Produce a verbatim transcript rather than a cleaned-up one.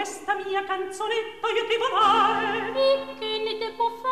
questa mia canzonetta io devo dare. E che ne devo fare?